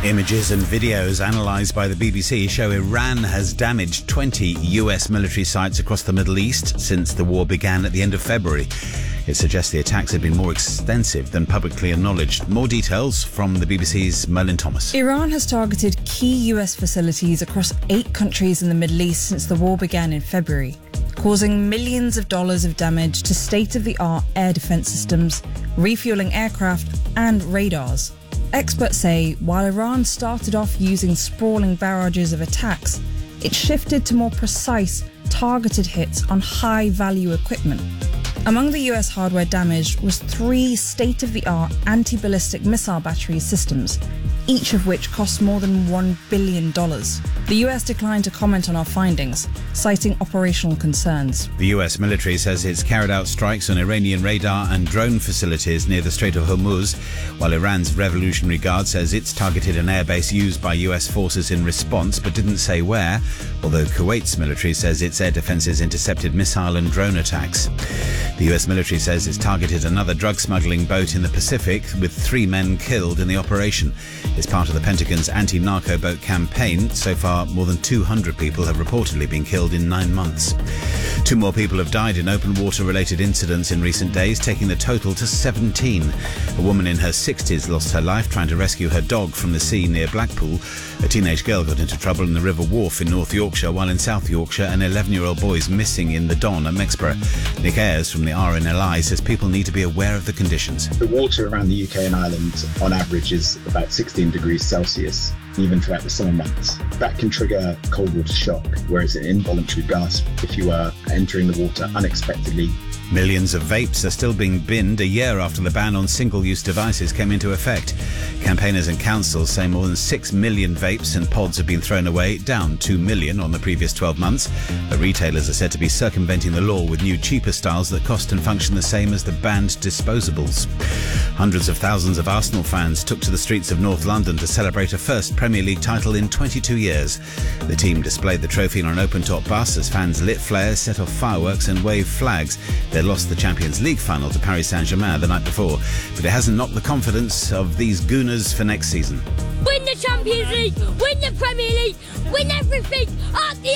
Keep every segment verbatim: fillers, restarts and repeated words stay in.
Images and videos analysed by the B B C show Iran has damaged twenty U S military sites across the Middle East since the war began at the end of February. It suggests the attacks have been more extensive than publicly acknowledged. More details from the B B C's Merlin Thomas. Iran has targeted key U S facilities across eight countries in the Middle East since the war began in February, causing millions of dollars of damage to state-of-the-art air defence systems, refuelling aircraft and radars. Experts say while Iran started off using sprawling barrages of attacks, it shifted to more precise, targeted hits on high-value equipment. Among the U S hardware damaged was three state-of-the-art anti-ballistic missile battery systems, each of which cost more than one billion dollars. The U S declined to comment on our findings, citing operational concerns. The U S military says it's carried out strikes on Iranian radar and drone facilities near the Strait of Hormuz, while Iran's Revolutionary Guard says it's targeted an airbase used by U S forces in response, but didn't say where, although Kuwait's military says its air defences intercepted missile and drone attacks. The U S military says it's targeted another drug smuggling boat in the Pacific, with three men killed in the operation. It's part of the Pentagon's anti-narco boat campaign. So far, more than two hundred people have reportedly been killed in nine months. Two more people have died in open water-related incidents in recent days, taking the total to seventeen. A woman in her sixties lost her life trying to rescue her dog from the sea near Blackpool. A teenage girl got into trouble in the River Wharfe in North Yorkshire, while in South Yorkshire an eleven-year-old boy is missing in the Don at Mexborough. Nick Ayres from the R N L I says people need to be aware of the conditions. The water around the U K and Ireland on average is about sixteen degrees Celsius, even throughout the summer months. That can trigger cold water shock, whereas an involuntary gasp if you are entering the water unexpectedly. Millions of vapes are still being binned a year after the ban on single-use devices came into effect. Campaigners and councils say more than six million vapes and pods have been thrown away, down two million on the previous twelve months. But retailers are said to be circumventing the law with new cheaper styles that cost and function the same as the banned disposables. Hundreds of thousands of Arsenal fans took to the streets of North London to celebrate a first Premier League title in twenty-two years. The team displayed the trophy on an open-top bus as fans lit flares, set off fireworks and waved flags. They lost the Champions League final to Paris Saint-Germain the night before, but it hasn't knocked the confidence of these Gooners for next season. Win the Champions League, win the Premier League, win everything at the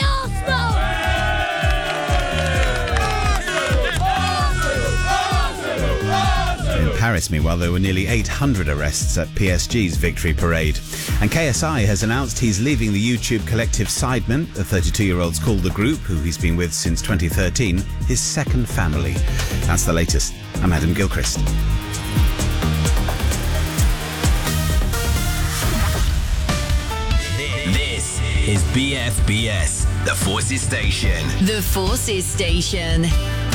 Arsenal! In Paris, meanwhile, there were nearly eight hundred arrests at P S G's victory parade. And K S I has announced he's leaving the YouTube collective Sidemen. The thirty-two-year-old's called the group, who he's been with since twenty thirteen, his second family. That's the latest. I'm Adam Gilchrist. This is B F B S, the Forces Station. The Forces Station.